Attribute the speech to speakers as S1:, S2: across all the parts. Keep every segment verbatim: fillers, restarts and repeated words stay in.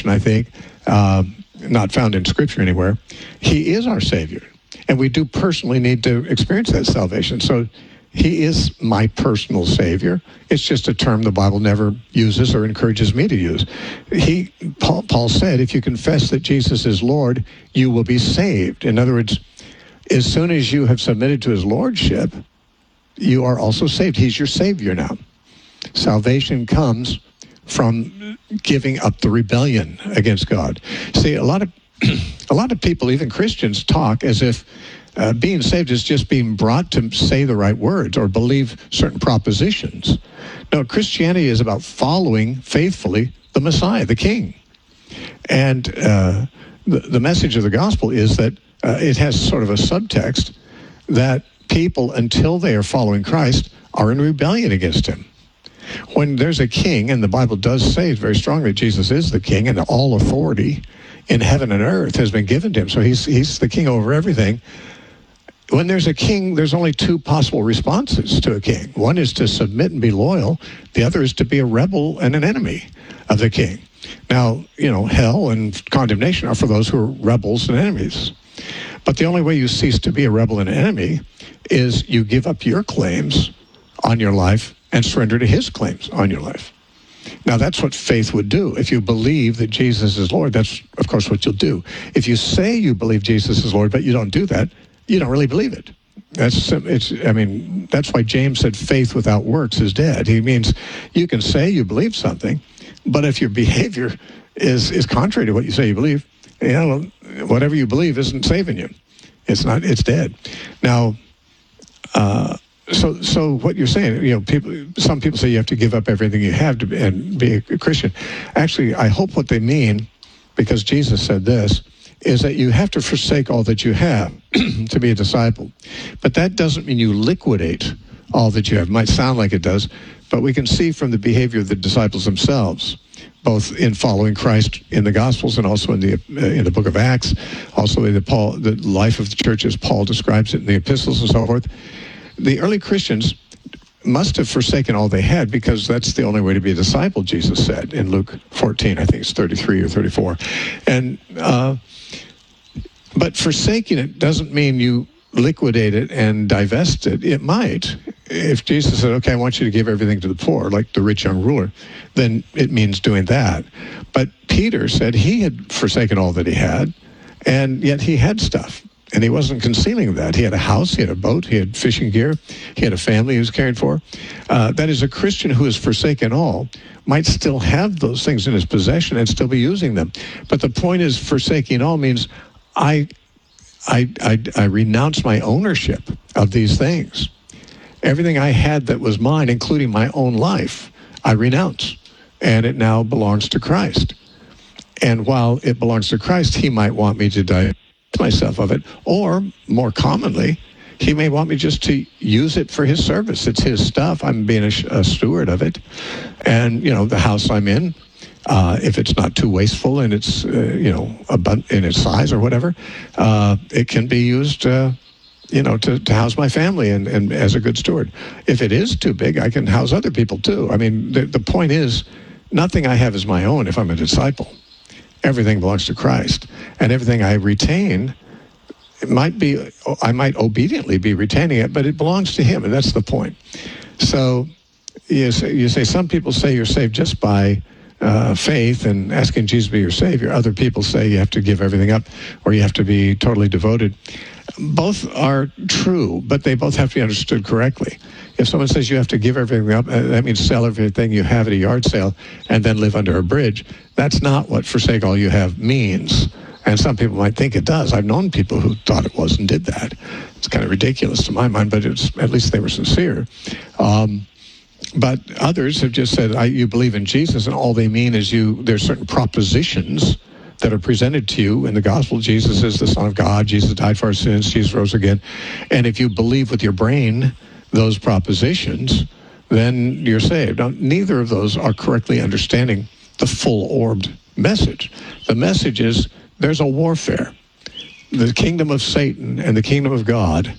S1: salvation, I think, uh, not found in Scripture anywhere. He is our Savior, and we do personally need to experience that salvation. So he is my personal Savior. It's just a term the Bible never uses or encourages me to use. He, Paul, Paul said, if you confess that Jesus is Lord, you will be saved. In other words, as soon as you have submitted to his lordship, you are also saved. He's your Savior now. Salvation comes from giving up the rebellion against God. See, a lot of a lot of people, even Christians, talk as if uh, being saved is just being brought to say the right words or believe certain propositions. No, Christianity is about following faithfully the Messiah, the King. And uh, the, the message of the gospel is that uh, it has sort of a subtext that people, until they are following Christ, are in rebellion against him. When there's a king, and the Bible does say very strongly that Jesus is the king, and all authority in heaven and earth has been given to him, so he's he's the king over everything. When there's a king, there's only two possible responses to a king. One is to submit and be loyal. The other is to be a rebel and an enemy of the king. Now, you know, hell and condemnation are for those who are rebels and enemies. But the only way you cease to be a rebel and an enemy is you give up your claims on your life and surrender to his claims on your life. Now, that's what faith would do. If you believe that Jesus is Lord, that's, of course, what you'll do. If you say you believe Jesus is Lord, but you don't do that, you don't really believe it. That's, it's, I mean, that's why James said faith without works is dead. He means you can say you believe something, but if your behavior is, is contrary to what you say you believe, you know, whatever you believe isn't saving you. It's not, it's dead. Now, uh, So, so what you're saying, you know, people. Some people say you have to give up everything you have to be, and be a Christian. Actually, I hope what they mean, because Jesus said this, is that you have to forsake all that you have to be a disciple. But that doesn't mean you liquidate all that you have. It might sound like it does, but we can see from the behavior of the disciples themselves, both in following Christ in the Gospels and also in the uh, in the book of Acts, also in the Paul, the life of the church as Paul describes it in the epistles and so forth. The early Christians must have forsaken all they had, because that's the only way to be a disciple, Jesus said in Luke fourteen, I think it's thirty-three or thirty-four. And uh, but forsaking it doesn't mean you liquidate it and divest it. It might. If Jesus said, okay, I want you to give everything to the poor, like the rich young ruler, then it means doing that. But Peter said he had forsaken all that he had, and yet he had stuff. And he wasn't concealing that. He had a house, he had a boat, he had fishing gear, he had a family he was caring for. Uh, that is, a Christian who has forsaken all might still have those things in his possession and still be using them. But the point is, forsaking all means I, I, I, I renounce my ownership of these things. Everything I had that was mine, including my own life, I renounce. And it now belongs to Christ. And while it belongs to Christ, he might want me to die myself of it, or more commonly, he may want me just to use it for his service. It's his stuff. I'm being a, a steward of it. And, you know, the house I'm in, uh, if it's not too wasteful in its, uh, you know, abund- in its size or whatever, uh, it can be used, uh, you know, to, to house my family and, and as a good steward. If it is too big, I can house other people too. I mean, the, the point is, nothing I have is my own if I'm a disciple. Everything belongs to Christ, and everything I retain, it might be, I might obediently be retaining it, but it belongs to him, and that's the point. So you say, you say some people say you're saved just by uh, faith and asking Jesus to be your Savior. Other people say you have to give everything up, or you have to be totally devoted. Both are true, but they both have to be understood correctly. If someone says you have to give everything up, uh, that means sell everything you have at a yard sale and then live under a bridge. That's not what forsake all you have means. And some people might think it does. I've known people who thought it was and did that. It's kind of ridiculous to my mind, but it's, at least they were sincere. Um, but others have just said, I, you believe in Jesus, and all they mean is you. There's certain propositions that are presented to you in the gospel. Jesus is the Son of God. Jesus died for our sins. Jesus rose again. And if you believe with your brain those propositions, then you're saved. Now, neither of those are correctly understanding the full-orbed message. The message is there's a warfare. The kingdom of Satan and the kingdom of God,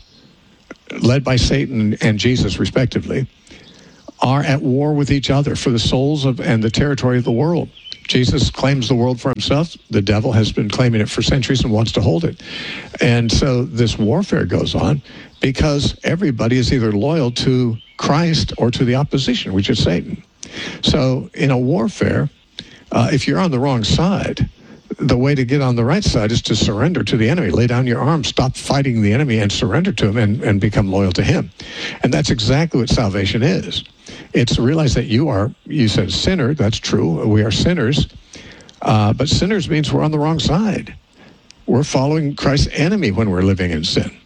S1: led by Satan and Jesus respectively, are at war with each other for the souls of and the territory of the world. Jesus claims the world for himself. The devil has been claiming it for centuries and wants to hold it. And so this warfare goes on because everybody is either loyal to Christ or to the opposition, which is Satan. So in a warfare, uh, if you're on the wrong side, the way to get on the right side is to surrender to the enemy. Lay down your arms, stop fighting the enemy, and surrender to him and, and become loyal to him. And that's exactly what salvation is. It's to realize that you are, you said sinner, that's true, we are sinners, uh, but sinners means we're on the wrong side. We're following Christ's enemy when we're living in sin.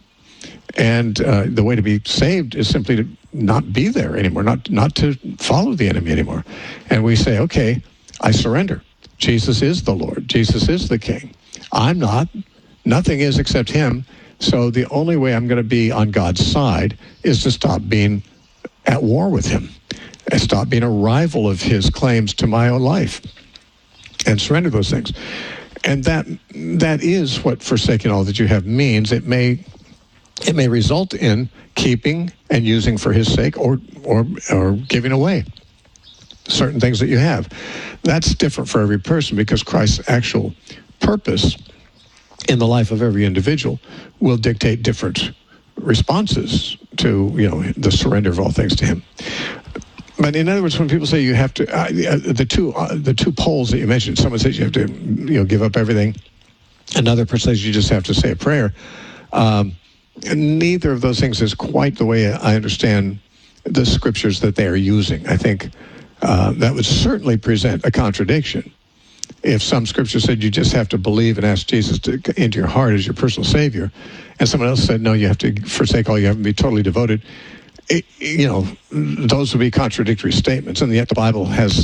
S1: And uh, the way to be saved is simply to not be there anymore, not, not to follow the enemy anymore. And we say, okay, I surrender. Jesus is the Lord. Jesus is the King. I'm not. Nothing is except him. So the only way I'm going to be on God's side is to stop being at war with him and stop being a rival of his claims to my own life and surrender those things. And that that is what forsaking all that you have means. It may it may result in keeping and using for his sake or or or giving away certain things that you have. That's different for every person because Christ's actual purpose in the life of every individual will dictate different responses to, you know, the surrender of all things to him. But in other words, when people say you have to, uh, the two uh, the two poles that you mentioned, someone says you have to, you know, give up everything. Another person says you just have to say a prayer. Um, neither of those things is quite the way I understand the scriptures that they are using. I think Uh, that would certainly present a contradiction. If some scripture said you just have to believe and ask Jesus to, into your heart as your personal Savior, and someone else said, no, you have to forsake all you have and be totally devoted, it, you know, those would be contradictory statements. And yet the Bible has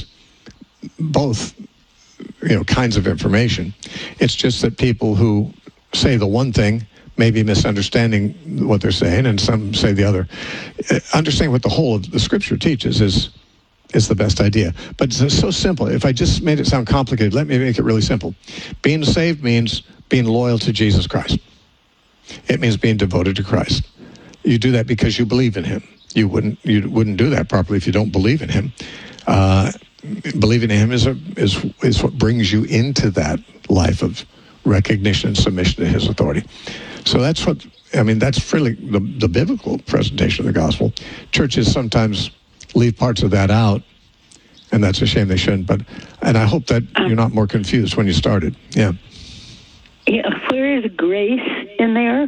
S1: both, you know, kinds of information. It's just that people who say the one thing may be misunderstanding what they're saying, and some say the other. Understanding what the whole of the scripture teaches is is the best idea. But it's so simple. If I just made it sound complicated, let me make it really simple. Being saved means being loyal to Jesus Christ. It means being devoted to Christ. You do that because you believe in him. You wouldn't you wouldn't do that properly if you don't believe in him. Uh, believing in him is a, is is what brings you into that life of recognition and submission to his authority. So that's what, I mean, that's really the, the biblical presentation of the gospel. Churches sometimes leave parts of that out, and that's a shame they shouldn't. But and I hope that um, you're not more confused when you started. Yeah.
S2: Yeah. Where is grace in there?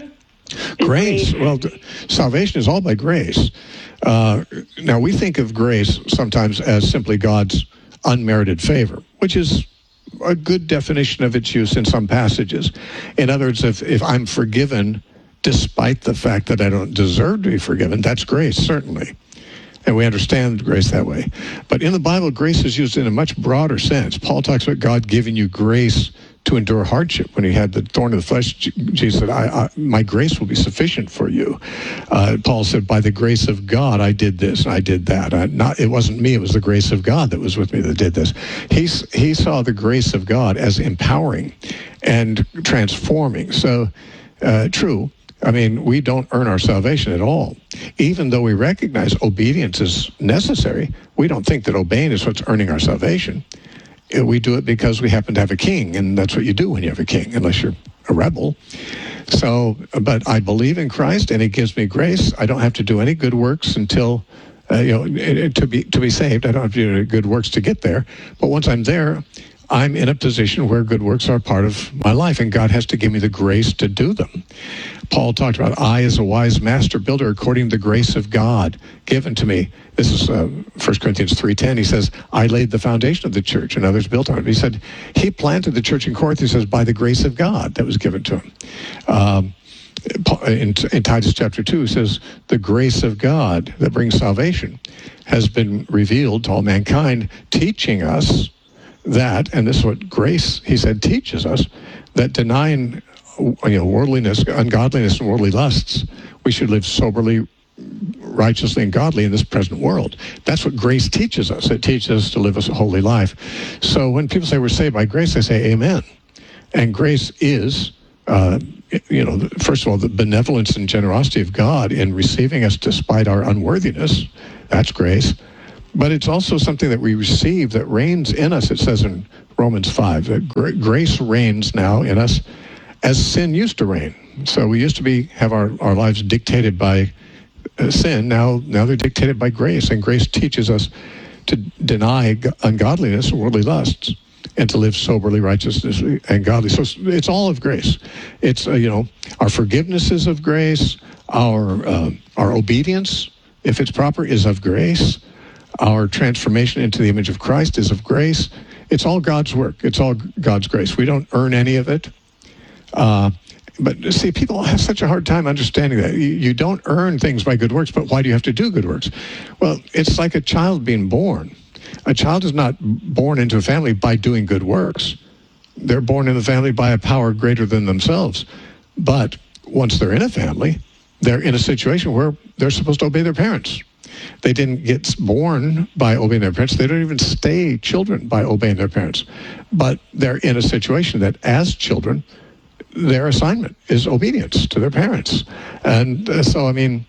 S1: Grace. grace. Well, salvation is all by grace. Uh, now we think of grace sometimes as simply God's unmerited favor, which is a good definition of its use in some passages. In other words, if if I'm forgiven despite the fact that I don't deserve to be forgiven, that's grace, certainly. And we understand grace that way. But in the Bible, grace is used in a much broader sense. Paul talks about God giving you grace to endure hardship. When he had the thorn of the flesh, Jesus said, I, I, my grace will be sufficient for you. Uh, Paul said, by the grace of God, I did this, and I did that. I, not, it wasn't me, it was the grace of God that was with me that did this. He, he saw the grace of God as empowering and transforming. So, uh, true. I mean, we don't earn our salvation at all. Even though we recognize obedience is necessary, we don't think that obeying is what's earning our salvation. We do it because we happen to have a king, and that's what you do when you have a king, unless you're a rebel. So, but I believe in Christ, and he gives me grace. I don't have to do any good works until, uh, you know, to be to be saved. I don't have to do any good works to get there. But once I'm there, I'm in a position where good works are part of my life, and God has to give me the grace to do them. Paul talked about, I as a wise master builder, according to the grace of God given to me. This is uh, First Corinthians three ten. He says, I laid the foundation of the church, and others built on it. He said, he planted the church in Corinth, he says, by the grace of God that was given to him. Um, in, in Titus chapter two, he says, the grace of God that brings salvation has been revealed to all mankind, teaching us that, and this is what grace, he said, teaches us, that denying, you know, worldliness, ungodliness, and worldly lusts, we should live soberly, righteously, and godly in this present world. That's what grace teaches us. It teaches us to live a holy life. So when people say we're saved by grace, they say amen. And grace is, uh, you know, first of all, the benevolence and generosity of God in receiving us despite our unworthiness. That's grace. But it's also something that we receive that reigns in us. It says in Romans five that gra- grace reigns now in us as sin used to reign. So we used to be have our, our lives dictated by uh, sin. Now, now they're dictated by grace, and grace teaches us to deny g- ungodliness and worldly lusts and to live soberly, righteousness, and godly. So it's, it's all of grace. It's, uh, you know, our forgiveness is of grace. Our, uh, our obedience, if it's proper, is of grace. Our transformation into the image of Christ is of grace. It's all God's work. It's all God's grace. We don't earn any of it. Uh, but see, people have such a hard time understanding that. You, you don't earn things by good works, but why do you have to do good works? Well, it's like a child being born. A child is not born into a family by doing good works. They're born in the family by a power greater than themselves. But once they're in a family, they're in a situation where they're supposed to obey their parents. They didn't get born by obeying their parents. They don't even stay children by obeying their parents. But they're in a situation that as children, their assignment is obedience to their parents. And uh, so, I mean,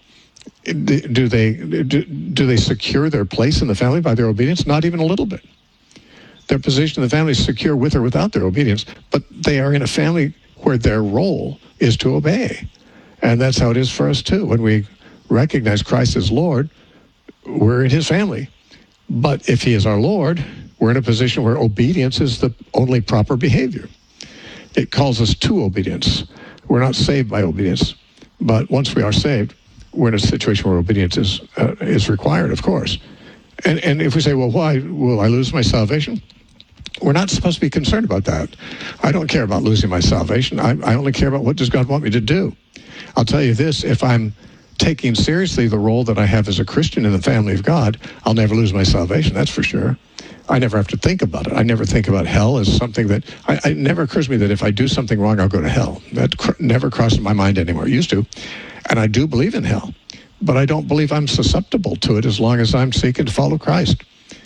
S1: do they do, do they secure their place in the family by their obedience? Not even a little bit. Their position in the family is secure with or without their obedience, but they are in a family where their role is to obey. And that's how it is for us too. When we recognize Christ as Lord, we're in his family. But if he is our Lord, we're in a position where obedience is the only proper behavior. It calls us to obedience. We're not saved by obedience. But once we are saved, we're in a situation where obedience is uh, is required, of course. And and if we say, well, why will I lose my salvation? We're not supposed to be concerned about that. I don't care about losing my salvation. I, I only care about what does God want me to do. I'll tell you this, if I'm taking seriously the role that I have as a Christian in the family of God, I'll never lose my salvation, that's for sure. I never have to think about it. I never think about hell as something that, I, it never occurs to me that if I do something wrong, I'll go to hell. That cr- never crosses my mind anymore. It used to. And I do believe in hell, but I don't believe I'm susceptible to it as long as I'm seeking to follow Christ.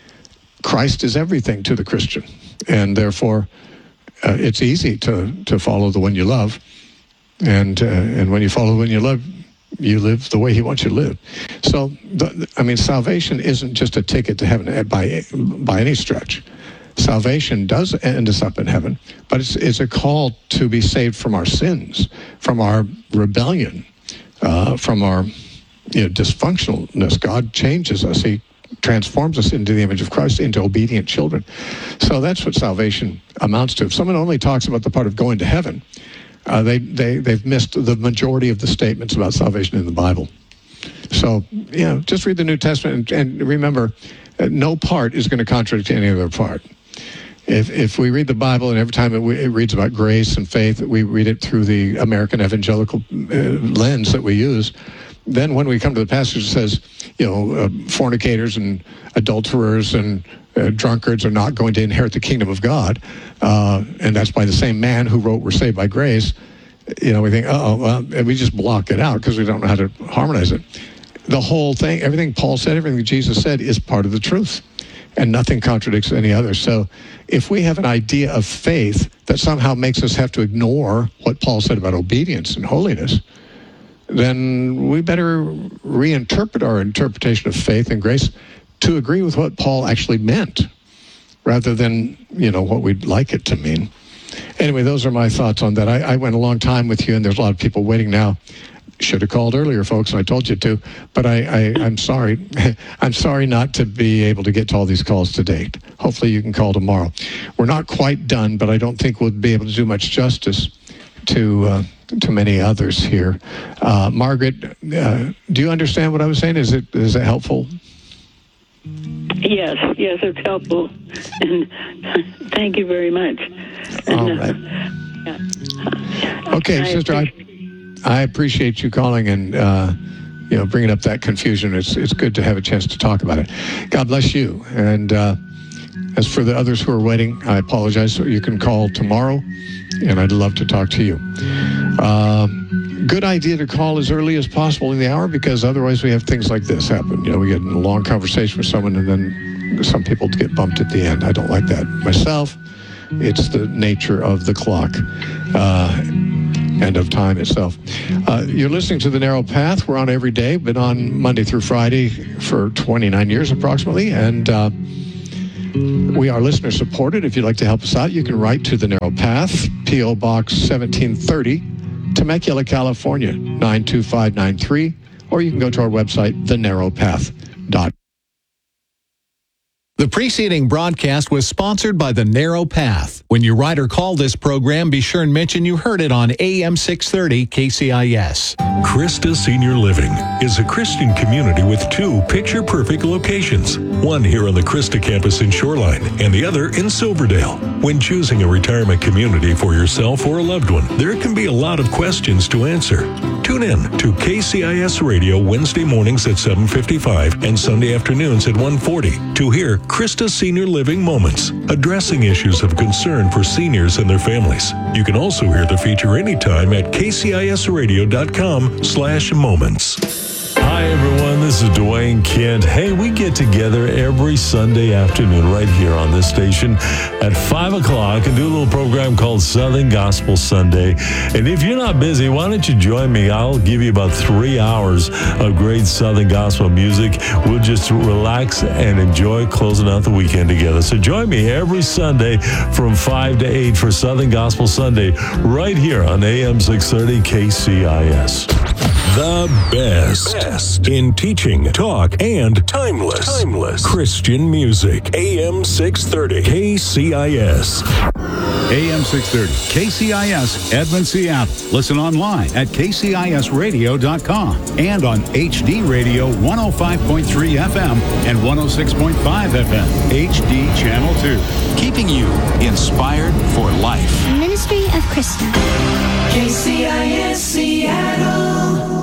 S1: Christ is everything to the Christian, and therefore uh, it's easy to, to follow the one you love. And uh, and when you follow the one you love, you live the way he wants you to live. So, the, I mean, salvation isn't just a ticket to heaven by by any stretch. Salvation does end us up in heaven, but it's, it's a call to be saved from our sins, from our rebellion, uh, from our you know, dysfunctionalness. God changes us. He transforms us into the image of Christ, into obedient children. So that's what salvation amounts to. If someone only talks about the part of going to heaven, Uh, they, they, they've missed the majority of the statements about salvation in the Bible. So, you know, just read the New Testament and, and remember, uh, no part is going to contradict any other part. If if we read the Bible and every time it, it reads about grace and faith, we read it through the American evangelical uh, lens that we use, then when we come to the passage that says, you know, uh, fornicators and adulterers and uh, drunkards are not going to inherit the kingdom of God, uh, and that's by the same man who wrote "We're saved by grace," you know, we think, oh, well, and we just block it out because we don't know how to harmonize it. The whole thing, everything Paul said, everything Jesus said is part of the truth, and nothing contradicts any other. So if we have an idea of faith that somehow makes us have to ignore what Paul said about obedience and holiness, then we better reinterpret our interpretation of faith and grace to agree with what Paul actually meant, rather than, you know, what we'd like it to mean. Anyway, those are my thoughts on that. I, I went a long time with you, and there's a lot of people waiting now. Should have called earlier, folks, and I told you to, but I, I, I'm sorry. I'm sorry not to be able to get to all these calls today. Hopefully you can call tomorrow. We're not quite done, but I don't think we'll be able to do much justice to uh, to many others here. Uh, Margaret, uh, do you understand what I was saying? Is it is it helpful?
S2: Yes, yes, it's helpful. And thank you very much. And,
S1: all right.
S2: Uh, yeah.
S1: Okay,
S2: I
S1: sister, I, I appreciate you calling and uh, you know bringing up that confusion. It's it's good to have a chance to talk about it. God bless you. And uh, as for the others who are waiting, I apologize. You can call tomorrow, and I'd love to talk to you. Uh, good idea to call as early as possible in the hour, because otherwise we have things like this happen. You know, we get in a long conversation with someone, and then some people get bumped at the end. I don't like that myself. It's the nature of the clock. Uh, and of time itself. Uh, you're listening to The Narrow Path. We're on every day, been on Monday through Friday for twenty-nine years approximately, and uh, we are listener supported. If you'd like to help us out, you can write to The Narrow Path, P O Box seventeen thirty, Temecula, California, nine two five nine three, or you can go to our website, the narrow path dot com.
S3: The preceding broadcast was sponsored by The Narrow Path. When you write or call this program, be sure and mention you heard it on A M six thirty K C I S.
S4: Christa Senior Living is a Christian community with two picture-perfect locations, one here on the Christa campus in Shoreline and the other in Silverdale. When choosing a retirement community for yourself or a loved one, there can be a lot of questions to answer. Tune in to K C I S Radio Wednesday mornings at seven fifty-five and Sunday afternoons at one forty to hear Christa Senior Living Moments, addressing issues of concern for seniors and their families. You can also hear the feature anytime at k c i s radio dot com slash moments.
S5: Hi, everyone. This is Dwayne Kent. Hey, we get together every Sunday afternoon right here on this station at five o'clock and do a little program called Southern Gospel Sunday. And if you're not busy, why don't you join me? I'll give you about three hours of great Southern Gospel music. We'll just relax and enjoy closing out the weekend together. So join me every Sunday from five to eight for Southern Gospel Sunday right here on A M six thirty K C I S.
S4: The best, best in teaching, talk, and timeless, timeless Christian music. A M six thirty K C I S.
S6: A M six thirty K C I S, Edmond, Seattle. Listen online at k c i s radio dot com and on H D Radio one oh five point three F M and one oh six point five F M, H D Channel two. Keeping you inspired for life.
S7: Ministry of Christa.
S8: K C I S Seattle.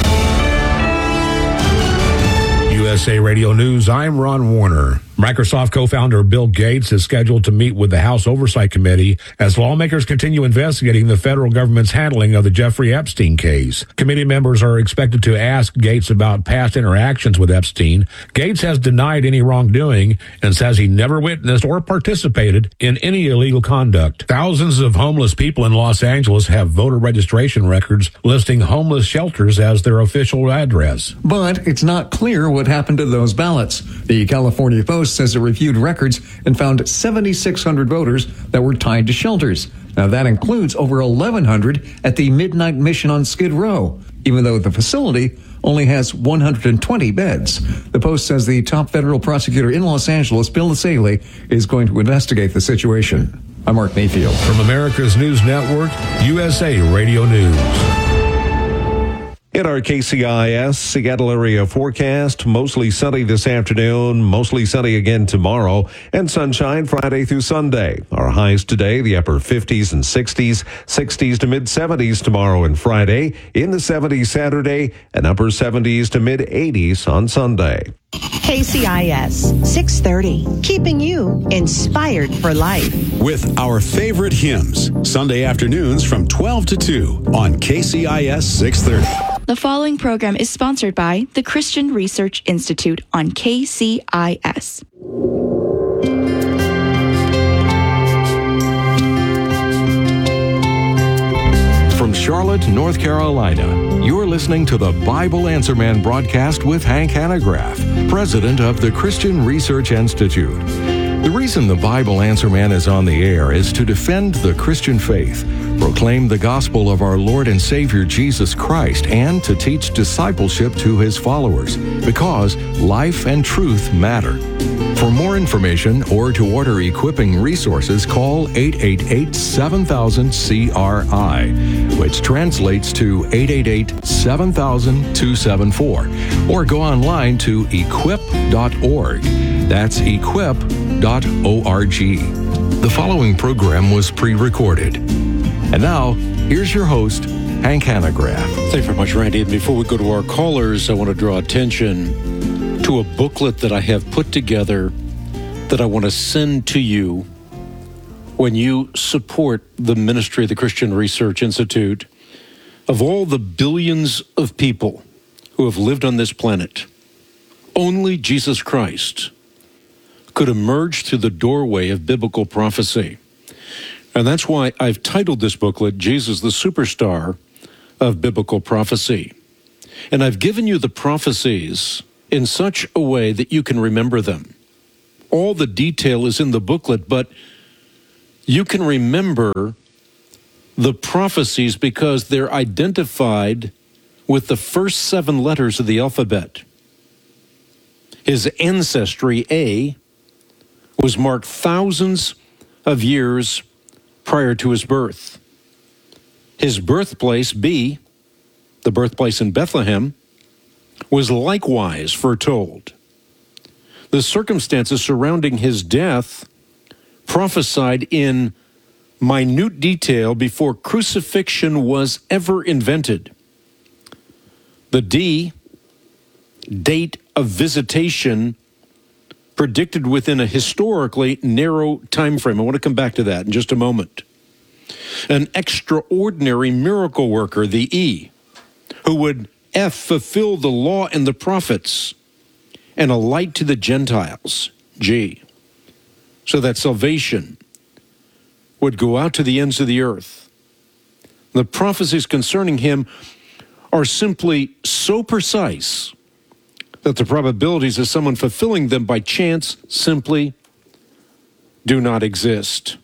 S9: U S A Radio News, I'm Ron Warner. Microsoft co-founder Bill Gates is scheduled to meet with the House Oversight Committee as lawmakers continue investigating the federal government's handling of the Jeffrey Epstein case. Committee members are expected to ask Gates about past interactions with Epstein. Gates has denied any wrongdoing and says he never witnessed or participated in any illegal conduct. Thousands of homeless people in Los Angeles have voter registration records listing homeless shelters as their official address.
S10: But it's not clear what happened to those ballots. The California Post says it reviewed records and found seventy-six hundred voters that were tied to shelters. Now, that includes over eleven hundred at the Midnight Mission on Skid Row, even though the facility only has one hundred twenty beds. The Post says the top federal prosecutor in Los Angeles, Bill Nassali, is going to investigate the situation. I'm Mark Mayfield.
S9: From America's News Network, U S A Radio News.
S11: In our K C I S Seattle area forecast, mostly sunny this afternoon, mostly sunny again tomorrow, and sunshine Friday through Sunday. Our highs today, the upper fifties and sixties, sixties to mid-seventies tomorrow and Friday, in the seventies Saturday, and upper seventies to mid-eighties on Sunday.
S12: K C I S six thirty, keeping you inspired for life.
S6: With our favorite hymns, Sunday afternoons from twelve to two on K C I S six thirty.
S13: The following program is sponsored by the Christian Research Institute on K C I S.
S14: From Charlotte, North Carolina, you're listening to the Bible Answer Man broadcast with Hank Hanegraaff, president of the Christian Research Institute. The reason the Bible Answer Man is on the air is to defend the Christian faith, proclaim the gospel of our Lord and Savior Jesus Christ, and to teach discipleship to his followers, because life and truth matter. For more information or to order equipping resources, call eight eight eight, seven thousand C R I, which translates to eight eight eight, seven thousand, two seven four, or go online to equip dot org. That's equip dot org. The following program was pre-recorded. And now, here's your host, Hank Hanegraaff.
S15: Thank you very much, Randy. And before we go to our callers, I want to draw attention to a booklet that I have put together that I want to send to you when you support the ministry of the Christian Research Institute. Of all the billions of people who have lived on this planet, only Jesus Christ could emerge through the doorway of biblical prophecy. And that's why I've titled this booklet, Jesus, the Superstar of Biblical Prophecy. And I've given you the prophecies in such a way that you can remember them. All the detail is in the booklet, but you can remember the prophecies because they're identified with the first seven letters of the alphabet. His ancestry, A, was marked thousands of years prior to his birth. His birthplace, B, the birthplace in Bethlehem, was likewise foretold. The circumstances surrounding his death prophesied in minute detail before crucifixion was ever invented. The D, date of visitation, predicted within a historically narrow time frame. I want to come back to that in just a moment. An extraordinary miracle worker, the E, who would F, fulfill the law and the prophets, and a light to the Gentiles, G, so that salvation would go out to the ends of the earth. The prophecies concerning him are simply so precise that the probabilities of someone fulfilling them by chance simply do not exist.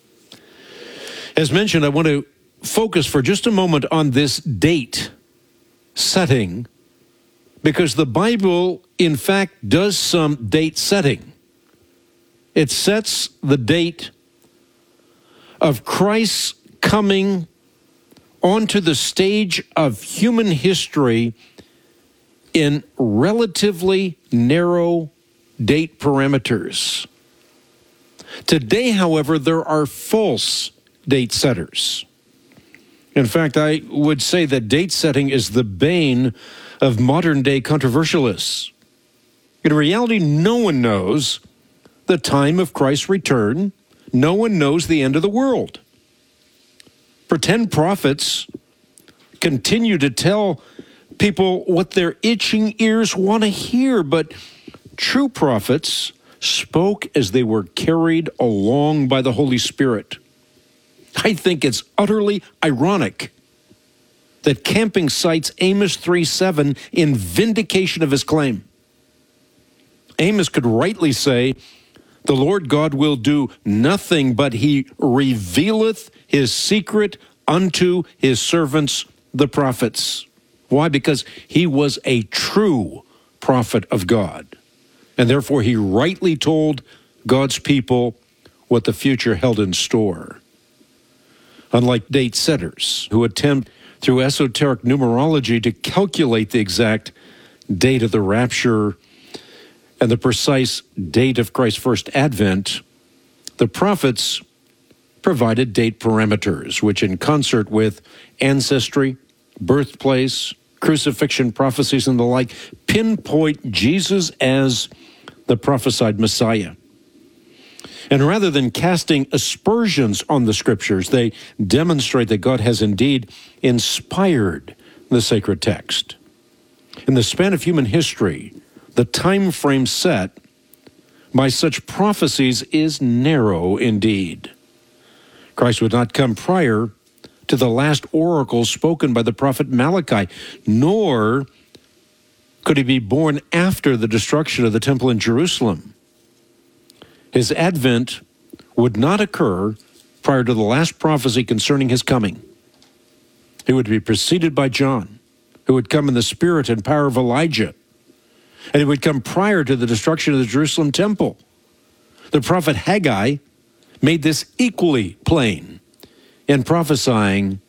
S15: As mentioned, I want to focus for just a moment on this date setting, because the Bible, in fact, does some date setting. It sets the date of Christ's coming onto the stage of human history in relatively narrow date parameters. Today, however, there are false date setters. In fact, I would say that date setting is the bane of modern-day controversialists. In reality, no one knows the time of Christ's return. No one knows the end of the world. Pretend prophets continue to tell people what their itching ears want to hear, but true prophets spoke as they were carried along by the Holy Spirit. I think it's utterly ironic that Camping cites Amos three seven in vindication of his claim. Amos could rightly say, "The Lord God will do nothing, but he revealeth his secret unto his servants, the prophets." Why? Because he was a true prophet of God. And therefore he rightly told God's people what the future held in store. Unlike date setters who attempt through esoteric numerology to calculate the exact date of the rapture and the precise date of Christ's first advent, the prophets provided date parameters, which in concert with ancestry, birthplace, crucifixion prophecies, and the like, pinpoint Jesus as the prophesied Messiah. And rather than casting aspersions on the scriptures, they demonstrate that God has indeed inspired the sacred text. In the span of human history, the time frame set by such prophecies is narrow indeed. Christ would not come prior to the last oracle spoken by the prophet Malachi, nor could he be born after the destruction of the temple in Jerusalem. His advent would not occur prior to the last prophecy concerning his coming. He would be preceded by John, who would come in the spirit and power of Elijah, and he would come prior to the destruction of the Jerusalem temple. The prophet Haggai made this equally plain in prophesying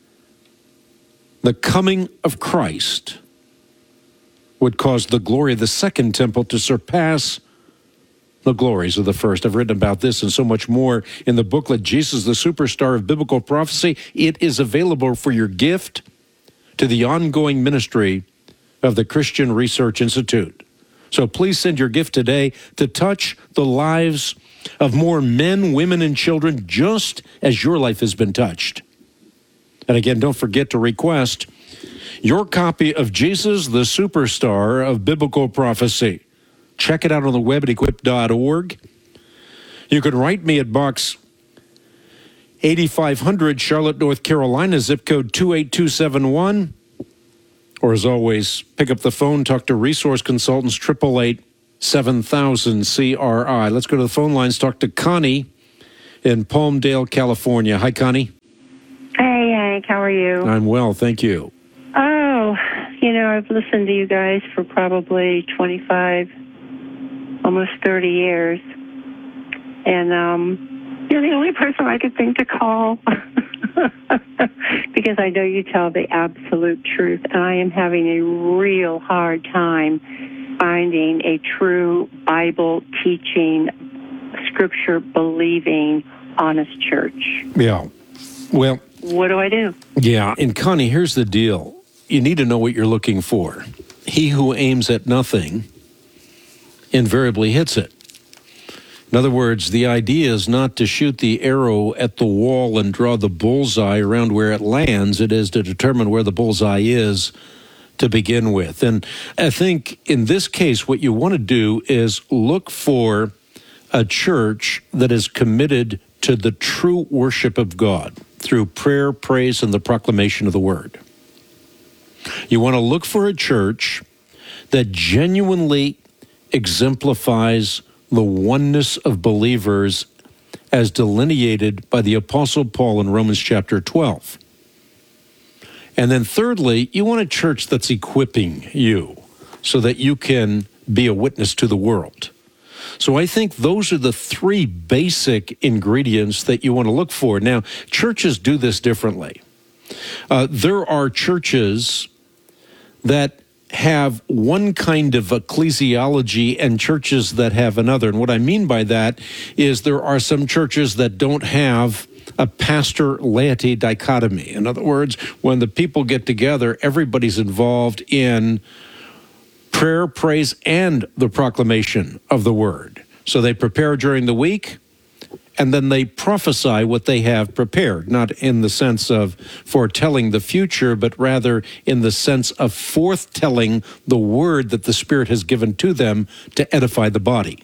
S15: the coming of Christ would cause the glory of the second temple to surpass the glories of the first. I've written about this and so much more in the booklet, Jesus, the Superstar of Biblical Prophecy. It is available for your gift to the ongoing ministry of the Christian Research Institute. So please send your gift today to touch the lives of more men, women, and children, just as your life has been touched. And again, don't forget to request your copy of Jesus, the Superstar of Biblical Prophecy. Check it out on the web at equip dot org. You can write me at Box eighty-five hundred Charlotte, North Carolina, zip code two eight two seven one. Or as always, pick up the phone, talk to Resource Consultants, eight eight eight, seven thousand C R I. Let's go to the phone lines, talk to Connie in Palmdale, California. Hi, Connie.
S7: Hey, Hank, how are you?
S15: I'm well, thank you.
S7: Oh, you know, I've listened to you guys for probably twenty-five, almost thirty years. And um, you're the only person I could think to call because I know you tell the absolute truth. And I am having a real hard time finding a true Bible teaching, scripture believing, honest church.
S15: Yeah. Well,
S7: what do I do?
S15: Yeah. And Connie, here's the deal. You need to know what you're looking for. He who aims at nothing invariably hits it. In other words, the idea is not to shoot the arrow at the wall and draw the bullseye around where it lands. It is to determine where the bullseye is to begin with. And I think in this case, what you want to do is look for a church that is committed to the true worship of God through prayer, praise, and the proclamation of the word. You want to look for a church that genuinely exemplifies the oneness of believers as delineated by the Apostle Paul in Romans chapter twelve. And then thirdly, you want a church that's equipping you so that you can be a witness to the world. So I think those are the three basic ingredients that you want to look for. Now, churches do this differently. Uh, there are churches that have one kind of ecclesiology and churches that have another. And what I mean by that is there are some churches that don't have a pastor-laity dichotomy. In other words, when the people get together, everybody's involved in prayer, praise, and the proclamation of the word. So they prepare during the week, and then they prophesy what they have prepared, not in the sense of foretelling the future, but rather in the sense of forthtelling the word that the Spirit has given to them to edify the body.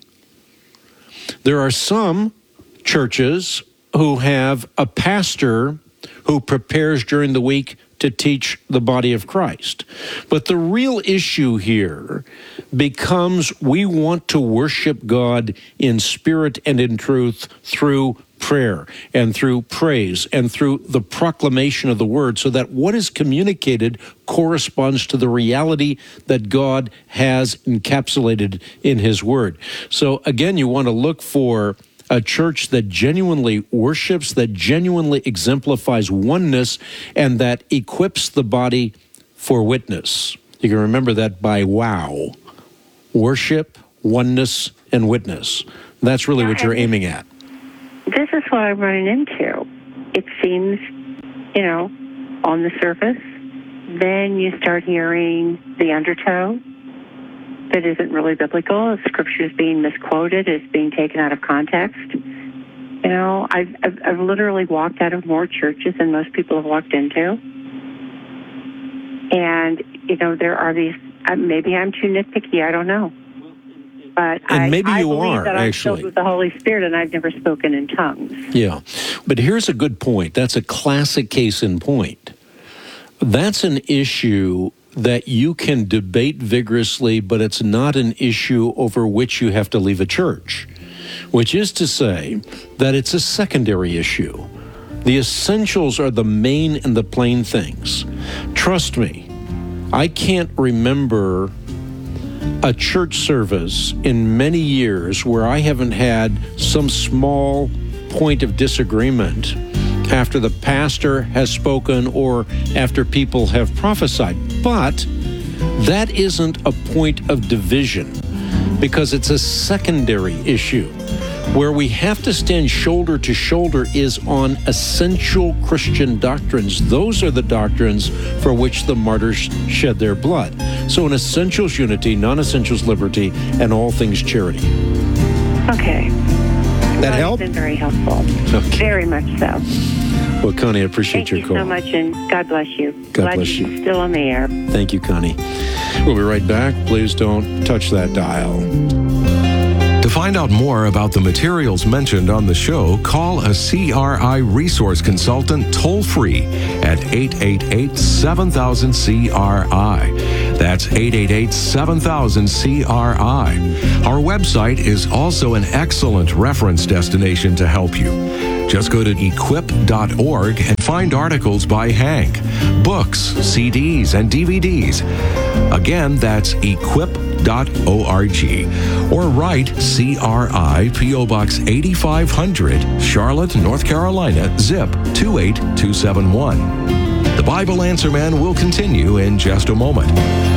S15: There are some churches who have a pastor who prepares during the week to teach the body of Christ. But the real issue here becomes we want to worship God in spirit and in truth through prayer and through praise and through the proclamation of the word, so that what is communicated corresponds to the reality that God has encapsulated in his word. So again, you want to look for a church that genuinely worships, that genuinely exemplifies oneness, and that equips the body for witness. You can remember that by WOW. Worship, oneness, and witness. That's really what you're aiming at.
S7: This is what I'm running into. It seems, you know, on the surface, then you start hearing the undertow that isn't really biblical. Scripture is being misquoted, is being taken out of context. You know, I've, I've, I've literally walked out of more churches than most people have walked into. And, you know, there are these, uh, maybe I'm too nitpicky, I don't know. But
S15: and
S7: I,
S15: maybe
S7: I
S15: you
S7: believe
S15: are,
S7: that I'm
S15: actually.
S7: filled with the Holy Spirit, and I've never spoken in tongues.
S15: Yeah. But here's a good point. That's a classic case in point. That's an issue that you can debate vigorously, but it's not an issue over which you have to leave a church, which is to say that it's a secondary issue. The essentials are the main and the plain things. Trust me, I can't remember a church service in many years where I haven't had some small point of disagreement after the pastor has spoken or after people have prophesied. But that isn't a point of division, because it's a secondary issue. Where we have to stand shoulder to shoulder is on essential Christian doctrines. Those are the doctrines for which the martyrs shed their blood. So in essentials unity, non-essentials liberty, and all things charity.
S7: Okay.
S15: That
S7: well,
S15: help?
S7: It's been very helpful.
S15: Okay.
S7: Very much so.
S15: Well, Connie, I appreciate
S7: Thank
S15: your
S7: you
S15: call.
S7: so much, and God bless you.
S15: God
S7: Glad
S15: bless
S7: you're
S15: you.
S7: still on the air.
S15: Thank you, Connie. We'll be right back. Please don't touch that dial.
S14: To find out more about the materials mentioned on the show, call a C R I resource consultant toll-free at eight eight eight, seven thousand, C R I. That's eight eight eight, seven thousand, C R I. Our website is also an excellent reference destination to help you. Just go to equip dot org and find articles by Hank, books, C Ds, and D V Ds. Again, that's equip dot org. Or write C R I, P O Box eighty-five hundred, Charlotte, North Carolina, zip two eight two seven one. The Bible Answer Man will continue in just a moment.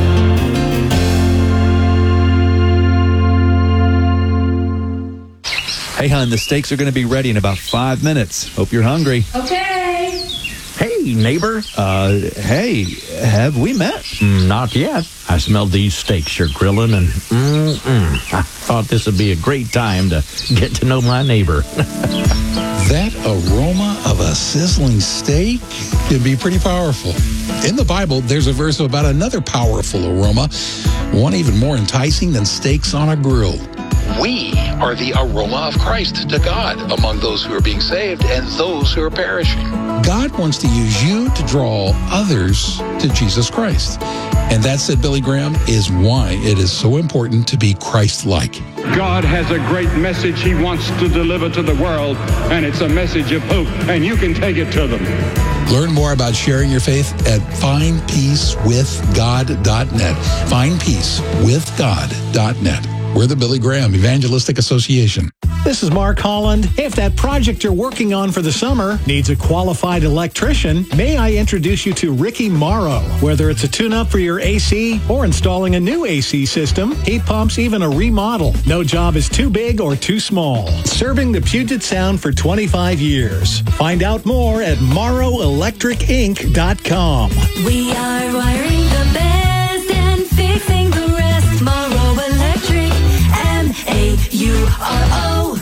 S16: Hey, hon, the steaks are going to be ready in about five minutes. Hope you're hungry.
S17: Okay.
S18: Hey, neighbor.
S16: Uh, hey, have we met?
S18: Mm, not yet. I smelled these steaks you're grilling, and mm-mm, I thought this would be a great time to get to know my neighbor.
S19: That aroma of a sizzling steak can be pretty powerful. In the Bible, there's a verse about another powerful aroma, one even more enticing than steaks on a grill.
S20: We are the aroma of Christ to God among those who are being saved and those who are perishing.
S19: God wants to use you to draw others to Jesus Christ. And that, said Billy Graham, is why it is so important to be Christ-like.
S21: God has a great message he wants to deliver to the world, and it's a message of hope, and you can take it to them.
S19: Learn more about sharing your faith at find peace with god dot net. find peace with god dot net. We're the Billy Graham Evangelistic Association.
S22: This is Mark Holland. If that project you're working on for the summer needs a qualified electrician, may I introduce you to Ricky Morrow. Whether it's a tune-up for your A C or installing a new A C system, heat pumps, even a remodel, no job is too big or too small. Serving the Puget Sound for twenty-five years. Find out more at morrow electric inc dot com.
S8: We are wiring the best and fixing the rest. Morrow Electric, M A U R O.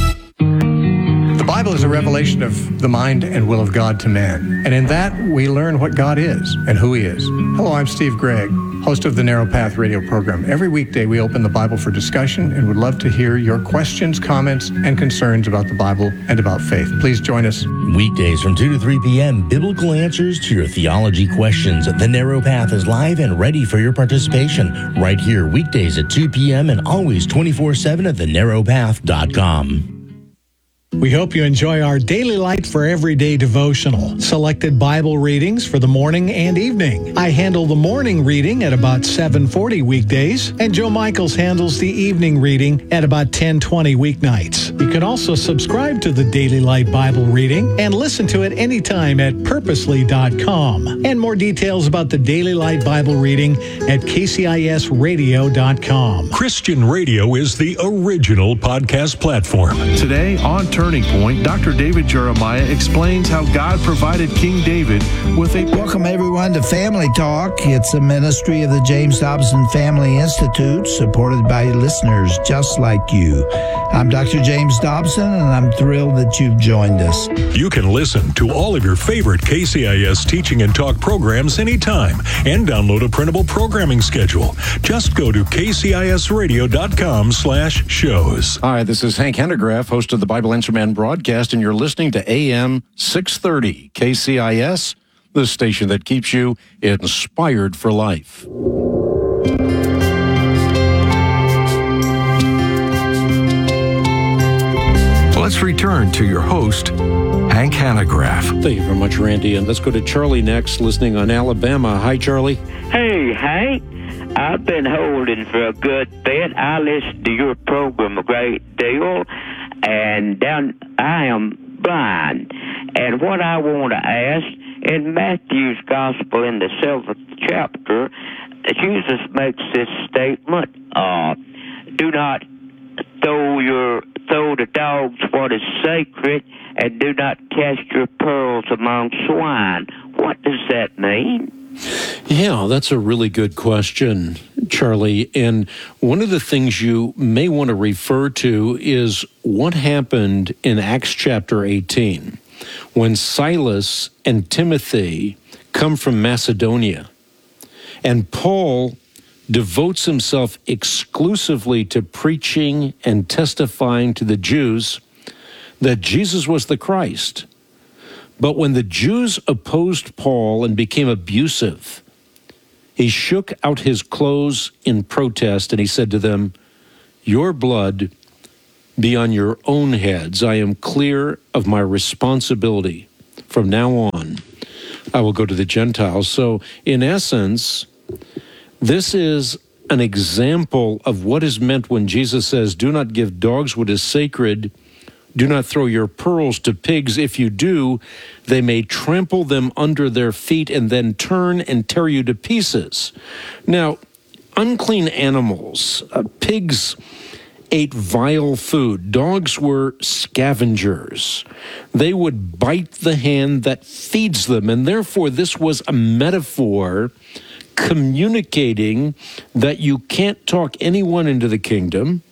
S23: The Bible is a revelation of the mind and will of God to man. And in that, we learn what God is and who he is. Hello, I'm Steve Gregg, host of the Narrow Path radio program. Every weekday, we open the Bible for discussion and would love to hear your questions, comments, and concerns about the Bible and about faith. Please join us.
S24: Weekdays from two to three p.m., biblical answers to your theology questions. The Narrow Path is live and ready for your participation right here, weekdays at two p.m. and always twenty-four seven at the narrow path dot com.
S22: We hope you enjoy our Daily Light for Everyday devotional. Selected Bible readings for the morning and evening. I handle the morning reading at about seven forty weekdays, and Joe Michaels handles the evening reading at about ten twenty weeknights. You can also subscribe to the Daily Light Bible reading and listen to it anytime at purposely dot com. And more details about the Daily Light Bible reading at k c i s radio dot com.
S4: Christian radio is the original podcast platform.
S25: Today on Turning Point, Doctor David Jeremiah explains how God provided King David with a...
S26: Welcome, everyone, to Family Talk. It's a ministry of the James Dobson Family Institute, supported by listeners just like you. I'm Doctor James Dobson, and I'm thrilled that you've joined us.
S4: You can listen to all of your favorite K C I S teaching and talk programs anytime and download a printable programming schedule. Just go to k c i s radio dot com slash shows.
S15: Hi, this is Hank Hanegraaff, host of the Bible Answer Man broadcast, and you're listening to A M six thirty K C I S, the station that keeps you inspired for life.
S14: Let's return to your host, Hank Hanegraaff.
S15: Thank you very much, Randy. And let's go to Charlie next, listening on Alabama. Hi, Charlie.
S27: Hey, Hank. I've been holding for a good bit. I listen to your program a great deal, and down I am blind. And what I want to ask, in Matthew's Gospel in the seventh chapter, Jesus makes this statement, uh, do not throw your throw the dogs what is sacred, and do not cast your pearls among swine. What does that mean?
S15: Yeah, that's a really good question, Charlie. And one of the things you may want to refer to is what happened in Acts chapter eighteen when Silas and Timothy come from Macedonia. And Paul devotes himself exclusively to preaching and testifying to the Jews that Jesus was the Christ. But when the Jews opposed Paul and became abusive, he shook out his clothes in protest and he said to them, "Your blood be on your own heads. I am clear of my responsibility. From now on, I will go to the Gentiles." So, in essence, this is an example of what is meant when Jesus says, "Do not give dogs what is sacred. Do not throw your pearls to pigs. If you do, they may trample them under their feet and then turn and tear you to pieces." Now, unclean animals, uh, pigs ate vile food. Dogs were scavengers. They would bite the hand that feeds them, and therefore this was a metaphor communicating that you can't talk anyone into the kingdom.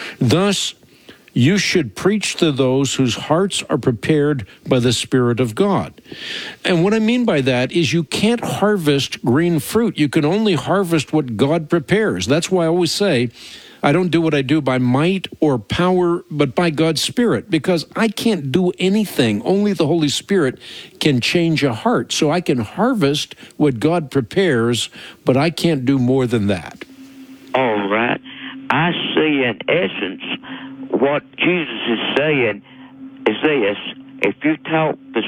S15: Thus, you should preach to those whose hearts are prepared by the Spirit of God. And what I mean by that is you can't harvest green fruit. You can only harvest what God prepares. That's why I always say, I don't do what I do by might or power, but by God's Spirit, because I can't do anything. Only the Holy Spirit can change a heart. So I can harvest what God prepares, but I can't do more than that.
S27: All right. I see in essence what Jesus is saying is this: if you talk to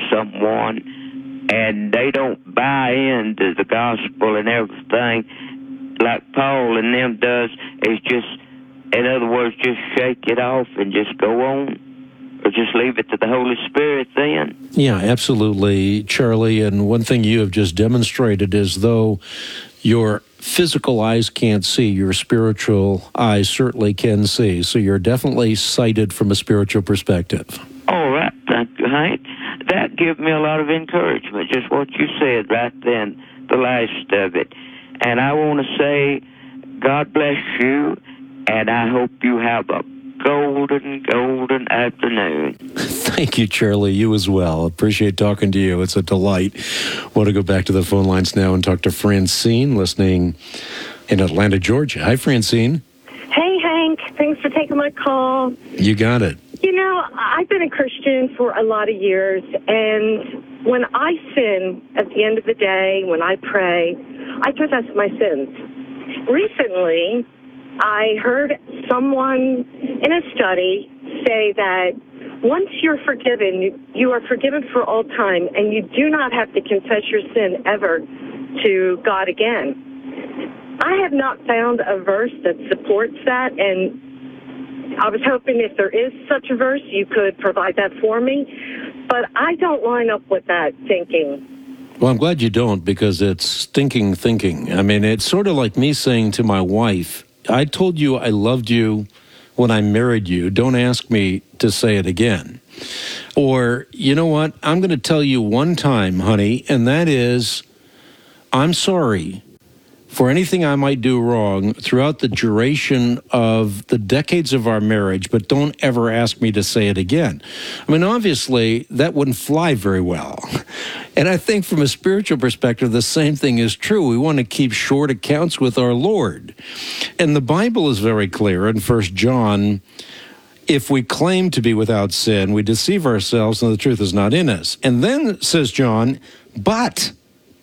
S27: someone and they don't buy into the gospel and everything, like Paul and them does, is just, in other words, just shake it off and just go on, or just leave it to the Holy Spirit then?
S15: Yeah, absolutely, Charlie. And one thing you have just demonstrated is, though your physical eyes can't see, your spiritual eyes certainly can see. So you're definitely sighted from a spiritual perspective.
S27: All right, thank you, Hank. That gave me a lot of encouragement, just what you said right then, the last of it. And I want to say, God bless you, and I hope you have a golden, golden afternoon.
S15: Thank you, Charlie. You as well. Appreciate talking to you. It's a delight. Want to go back to the phone lines now and talk to Francine, listening in Atlanta, Georgia. Hi, Francine.
S1: Hey, Hank. Thanks for taking my call.
S15: You got it.
S1: You know, I've been a Christian for a lot of years, and when I sin at the end of the day, when I pray, I confess my sins. Recently, I heard someone in a study say that once you're forgiven, you are forgiven for all time, and you do not have to confess your sin ever to God again. I have not found a verse that supports that, and I was hoping if there is such a verse, you could provide that for me, but I don't line up with that thinking.
S15: Well, I'm glad you don't, because it's stinking thinking. I mean, it's sort of like me saying to my wife, I told you I loved you when I married you. Don't ask me to say it again. Or, you know what? I'm going to tell you one time, honey, and that is, I'm sorry for anything I might do wrong throughout the duration of the decades of our marriage, but don't ever ask me to say it again. I mean, obviously, that wouldn't fly very well. And I think from a spiritual perspective, the same thing is true. We want to keep short accounts with our Lord. And the Bible is very clear in First John, if we claim to be without sin, we deceive ourselves and the truth is not in us. And then says John, but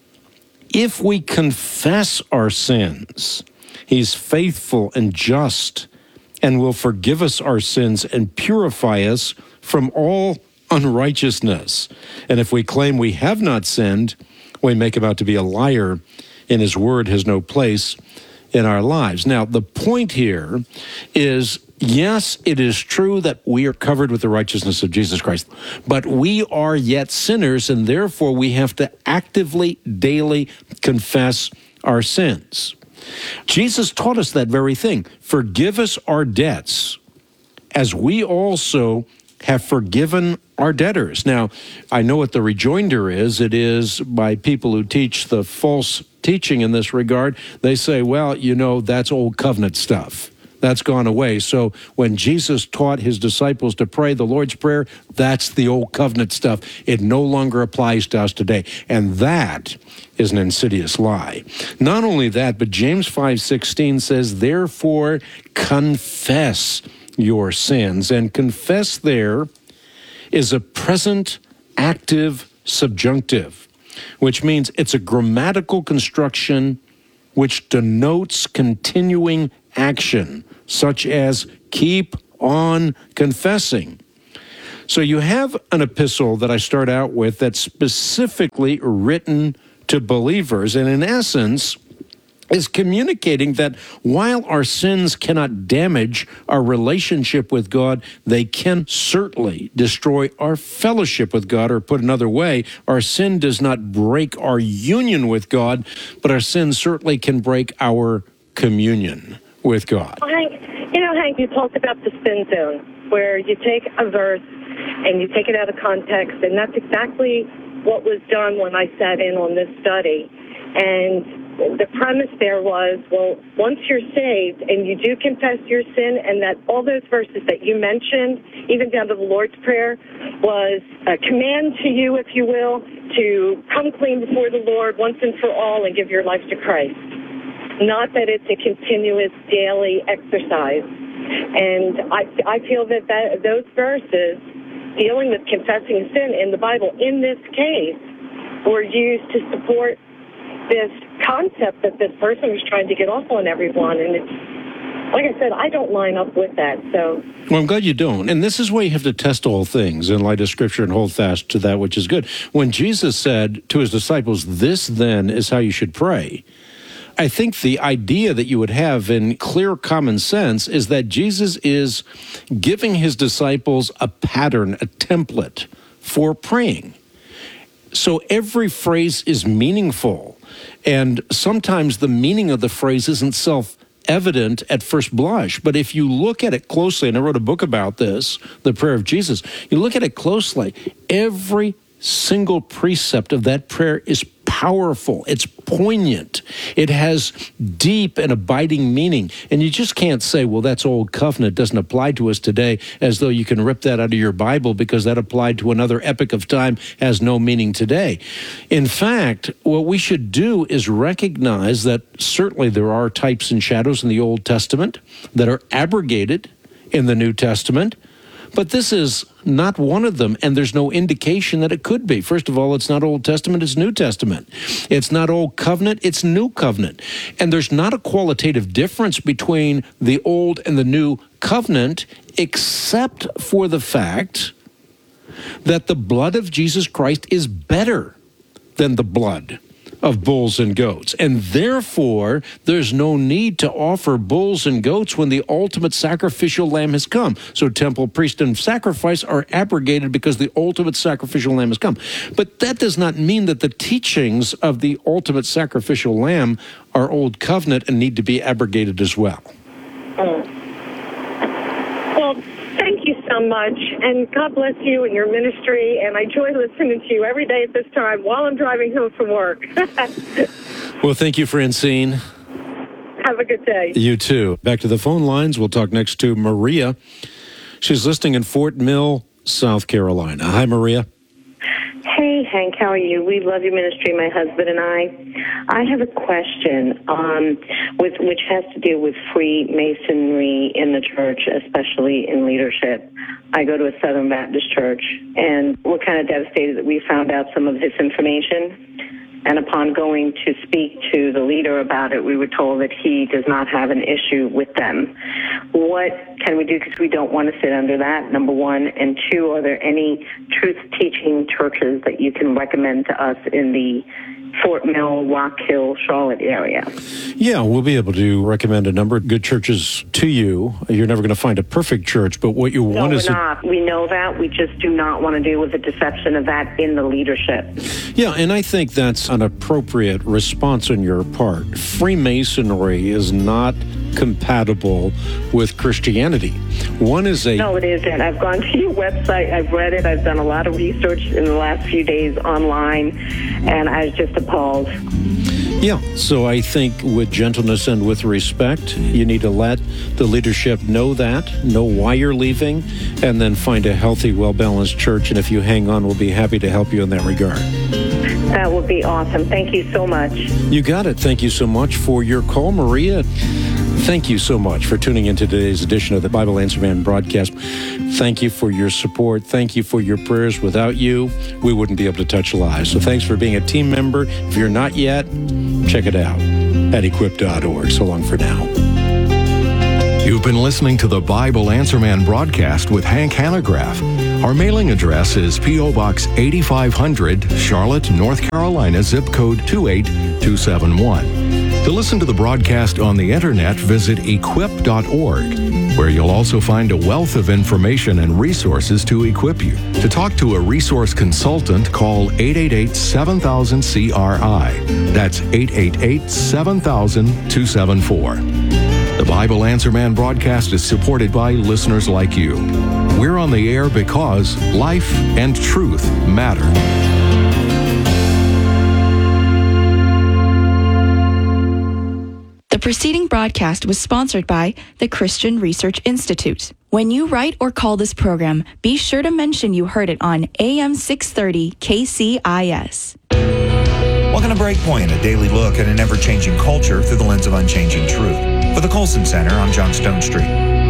S15: if we confess our sins, he's faithful and just and will forgive us our sins and purify us from all unrighteousness. And if we claim we have not sinned, we make him out to be a liar, and his word has no place in our lives. Now, the point here is, yes, it is true that we are covered with the righteousness of Jesus Christ, but we are yet sinners, and therefore we have to actively, daily confess our sins. Jesus taught us that very thing. Forgive us our debts, as we also have forgiven our debtors. Now, I know what the rejoinder is. It is by people who teach the false teaching in this regard. They say, well, you know, that's old covenant stuff. That's gone away. So when Jesus taught his disciples to pray the Lord's Prayer, that's the old covenant stuff. It no longer applies to us today. And that is an insidious lie. Not only that, but James five sixteen says, therefore confess your sins. And confess there is a present active subjunctive, which means it's a grammatical construction which denotes continuing action, such as keep on confessing. So you have an epistle that I start out with that's specifically written to believers, and in essence is communicating that while our sins cannot damage our relationship with God, they can certainly destroy our fellowship with God. Or put another way, our sin does not break our union with God, but our sin certainly can break our communion with God.
S1: Well, Hank, you know, Hank, you talked about the sin zone, where you take a verse and you take it out of context, and that's exactly what was done when I sat in on this study. And the premise there was, well, once you're saved and you do confess your sin, and that all those verses that you mentioned, even down to the Lord's Prayer, was a command to you, if you will, to come clean before the Lord once and for all and give your life to Christ. Not that it's a continuous daily exercise. And I, I feel that, that those verses dealing with confessing sin in the Bible, in this case, were used to support this concept that this person was trying to get off on everyone. And it's, like I said, I don't line up with that. So,
S15: well, I'm glad you don't. And this is why you have to test all things in light of Scripture and hold fast to that which is good. When Jesus said to his disciples, this then is how you should pray, I think the idea that you would have in clear common sense is that Jesus is giving his disciples a pattern, a template for praying. So every phrase is meaningful. And sometimes the meaning of the phrase isn't self-evident at first blush. But if you look at it closely, and I wrote a book about this, The Prayer of Jesus, you look at it closely, every single precept of that prayer is powerful. It's poignant. It has deep and abiding meaning. And you just can't say, well, that's old covenant, doesn't apply to us today, as though you can rip that out of your Bible because that applied to another epoch of time, has no meaning today. In fact, what we should do is recognize that certainly there are types and shadows in the Old Testament that are abrogated in the New Testament. But this is not one of them, and there's no indication that it could be. First of all, it's not Old Testament, it's New Testament. It's not Old Covenant, it's New Covenant. And there's not a qualitative difference between the Old and the New Covenant, except for the fact that the blood of Jesus Christ is better than the blood of bulls and goats. And therefore, there's no need to offer bulls and goats when the ultimate sacrificial lamb has come. So temple, priest, and sacrifice are abrogated because the ultimate sacrificial lamb has come. But that does not mean that the teachings of the ultimate sacrificial lamb are old covenant and need to be abrogated as well.
S1: Mm. Well, thank you so much, and God bless you and your ministry, and I enjoy listening to you every day at this time while I'm driving home from work.
S15: Well, thank you, Francine.
S1: Have a good day.
S15: You too. Back to the phone lines. We'll talk next to Maria. She's listening in Fort Mill, South Carolina. Hi, Maria.
S2: Hey, Hank, how are you? We love your ministry, my husband and I. I have a question um, with which has to do with Freemasonry in the church, especially in leadership. I go to a Southern Baptist church, and we're kind of devastated that we found out some of this information. And upon going to speak to the leader about it, we were told that he does not have an issue with them. What can we do? Because we don't want to sit under that, number one. And two, are there any truth-teaching churches that you can recommend to us in the Fort Mill, Rock Hill, Charlotte area?
S15: Yeah, we'll be able to recommend a number of good churches to you. You're never going to find a perfect church, but what you
S2: no,
S15: want
S2: we're
S15: is...
S2: not. We know that. We just do not want to deal with the deception of that in the leadership.
S15: Yeah, and I think that's an appropriate response on your part. Freemasonry is not compatible with Christianity. One is a...
S2: No, it isn't. I've gone to your website. I've read it. I've done a lot of research in the last few days online, and I was just appalled.
S15: Yeah, so I think with gentleness and with respect, you need to let the leadership know that, know why you're leaving, and then find a healthy, well-balanced church. And if you hang on, we'll be happy to help you in that regard.
S2: That would be awesome. Thank you so much.
S15: You got it. Thank you so much for your call, Maria. Thank you so much for tuning in to today's edition of the Bible Answer Man broadcast. Thank you for your support. Thank you for your prayers. Without you, we wouldn't be able to touch lives. So thanks for being a team member. If you're not yet, check it out at equip dot org. So long for now.
S14: You've been listening to the Bible Answer Man broadcast with Hank Hanegraaff. Our mailing address is P O Box eighty-five hundred, Charlotte, North Carolina, zip code two eight two seven one. To listen to the broadcast on the internet, visit equip dot org, where you'll also find a wealth of information and resources to equip you. To talk to a resource consultant, call eight eight eight, seven thousand, C R I. That's eight eight eight, seven thousand, two seven four. The Bible Answer Man broadcast is supported by listeners like you. We're on the air because life and truth matter.
S13: The preceding broadcast was sponsored by the Christian Research Institute. When you write or call this program, be sure to mention you heard it on A M six thirty K C I S.
S3: Welcome to Breakpoint, a daily look at an ever-changing culture through the lens of unchanging truth. For the Colson Center on John Stone Street.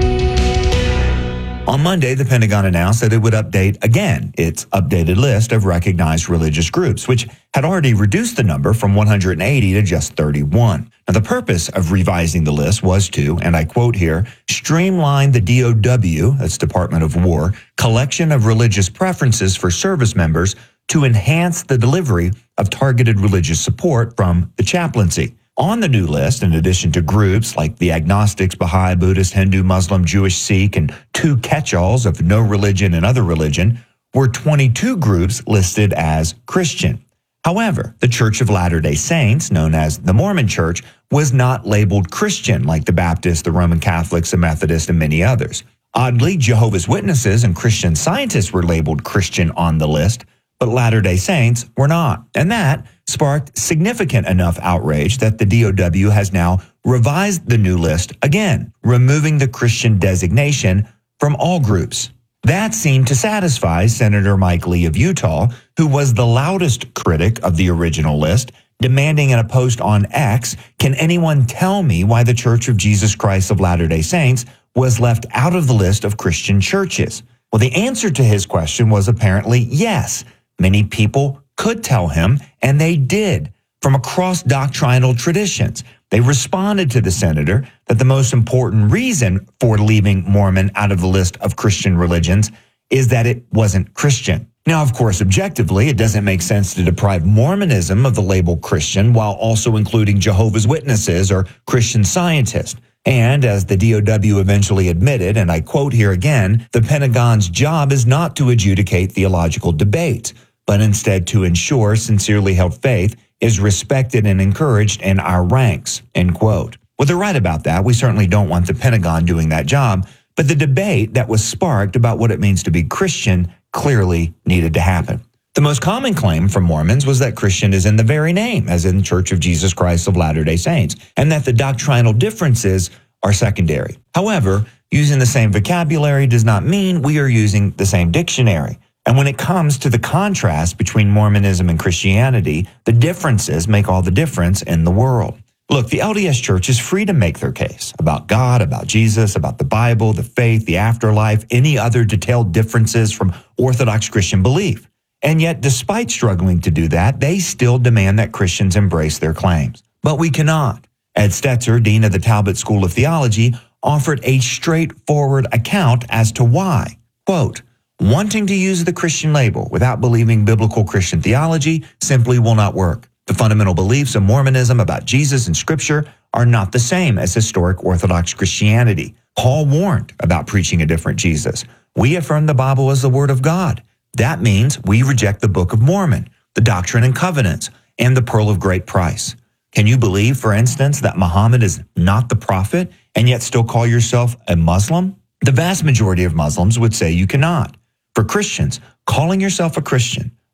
S3: On Monday, the Pentagon announced that it would update again its updated list of recognized religious groups, which had already reduced the number from one hundred eighty to just thirty-one. Now, the purpose of revising the list was to, and I quote here, streamline the D O W, that's Department of War, collection of religious preferences for service members to enhance the delivery of targeted religious support from the chaplaincy. On the new list, in addition to groups like the agnostics, Baha'i, Buddhist, Hindu, Muslim, Jewish, Sikh, and two catch-alls of no religion and other religion, were twenty-two groups listed as Christian. However, the Church of Latter-day Saints, known as the Mormon Church, was not labeled Christian like the Baptists, the Roman Catholics, the Methodists, and many others. Oddly, Jehovah's Witnesses and Christian Scientists were labeled Christian on the list, but Latter-day Saints were not. And that sparked significant enough outrage that the D O W has now revised the new list again, removing the Christian designation from all groups. That seemed to satisfy Senator Mike Lee of Utah, who was the loudest critic of the original list, demanding in a post on X, "Can anyone tell me why the Church of Jesus Christ of Latter-day Saints was left out of the list of Christian churches?" Well, the answer to his question was apparently yes. Many people could tell him, and they did, from across doctrinal traditions. They responded to the senator that the most important reason for leaving Mormon out of the list of Christian religions is that it wasn't Christian. Now, of course, objectively, it doesn't make sense to deprive Mormonism of the label Christian while also including Jehovah's Witnesses or Christian Scientists. And as the D O W eventually admitted, and I quote here again, the Pentagon's job is not to adjudicate theological debate, but instead to ensure sincerely held faith is respected and encouraged in our ranks, end quote. Well, they're right about that. We certainly don't want the Pentagon doing that job, but the debate that was sparked about what it means to be Christian clearly needed to happen. The most common claim from Mormons was that Christian is in the very name, as in Church of Jesus Christ of Latter-day Saints, and that the doctrinal differences are secondary. However, using the same vocabulary does not mean we are using the same dictionary. And when it comes to the contrast between Mormonism and Christianity, the differences make all the difference in the world. Look, the L D S Church is free to make their case about God, about Jesus, about the Bible, the faith, the afterlife, any other detailed differences from Orthodox Christian belief. And yet, despite struggling to do that, they still demand that Christians embrace their claims. But we cannot. Ed Stetzer, dean of the Talbot School of Theology, offered a straightforward account as to why. Quote, "Wanting to use the Christian label without believing biblical Christian theology simply will not work. The fundamental beliefs of Mormonism about Jesus and Scripture are not the same as historic Orthodox Christianity. Paul warned about preaching a different Jesus. We affirm the Bible as the Word of God. That means we reject the Book of Mormon, the Doctrine and Covenants, and the Pearl of Great Price. Can you believe, for instance, that Muhammad is not the prophet and yet still call yourself a Muslim? The vast majority of Muslims would say you cannot. For Christians, calling yourself a Christian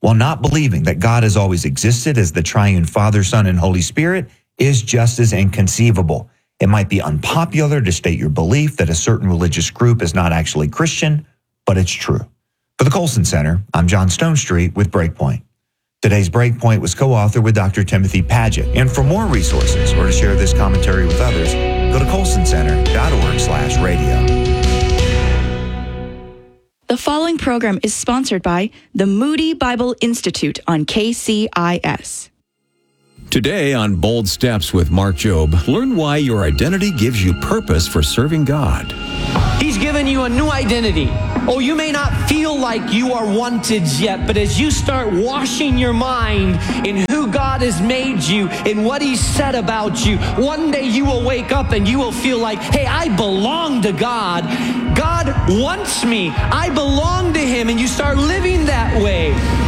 S3: while not believing that God has always existed as the triune Father, Son, and Holy Spirit is just as inconceivable. It might be unpopular to state your belief that a certain religious group is not actually Christian, but it's true. For the Colson Center, I'm John Stonestreet with Breakpoint. Today's Breakpoint was co-authored with Doctor Timothy Paget. And for more resources or to share this commentary with others, go to colson center dot org slash radio.
S13: The following program is sponsored by the Moody Bible Institute on K C I S.
S5: Today on Bold Steps with Mark Jobe, learn why your identity gives you purpose for serving God.
S6: He's given you a new identity. Oh, you may not feel like you are wanted yet, but as you start washing your mind in who God has made you, in what He said about you, one day you will wake up and you will feel like, hey, I belong to God. God wants me. I belong to Him, and you start living that way.